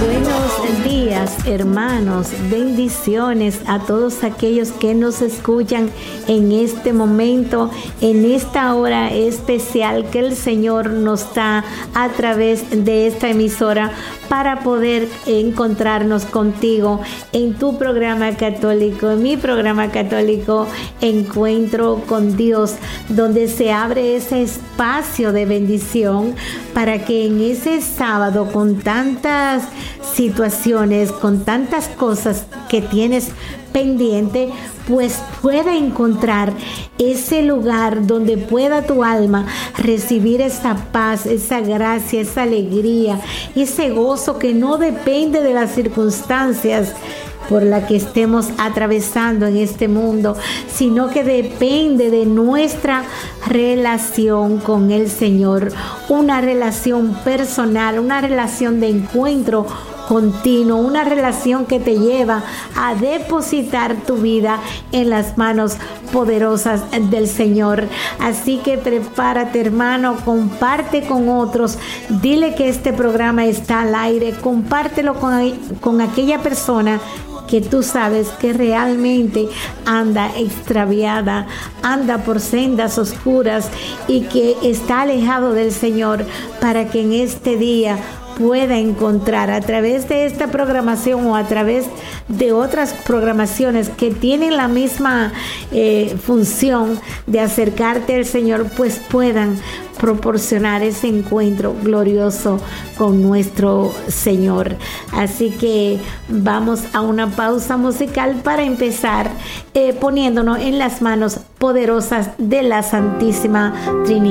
Buenos días, hermanos. Bendiciones a todos aquellos que nos escuchan en este momento, en esta hora especial que el Señor nos da a través de esta emisora para poder encontrarnos contigo en tu programa católico, en mi programa católico, Encuentro con Dios, donde se abre ese espacio de bendición para que en ese sábado, con tantas situaciones, con tantas cosas que tienes pendiente, pues pueda encontrar ese lugar donde pueda tu alma recibir esa paz, esa gracia, esa alegría, ese gozo que no depende de las circunstancias por la que estemos atravesando en este mundo, sino que depende de nuestra relación con el Señor, una relación personal, una relación de encuentro continuo, una relación que te lleva a depositar tu vida en las manos poderosas del Señor. Así que prepárate, hermano, comparte con otros, dile que este programa está al aire, compártelo con aquella persona que tú sabes que realmente anda extraviada, anda por sendas oscuras y que está alejado del Señor, para que en este día pueda encontrar a través de esta programación o a través de otras programaciones que tienen la misma función de acercarte al Señor, pues puedan proporcionar ese encuentro glorioso con nuestro Señor. Así que vamos a una pausa musical para empezar poniéndonos en las manos poderosas de la Santísima Trinidad.